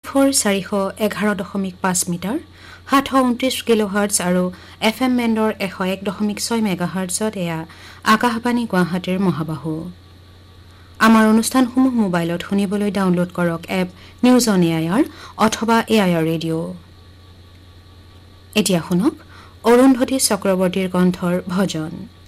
411.5 metre 729 কিলোহাৰ্টজ আৰু FM বেণ্ডৰ 101.6 মেগাহাৰ্টজত এয়া আকাশবাণী গুৱাহাটীৰ মহাবাহু। আমাৰ অনুষ্ঠানসমূহ মোবাইলত শুনিবলৈ ডাউনলোড কৰক এপ নিউজ অন এআইআৰ অথবা এআইআৰ ৰেডিঅ'। এতিয়া শুনক অৰুন্ধতী চক্ৰৱৰ্তীৰ কণ্ঠৰ ভজন।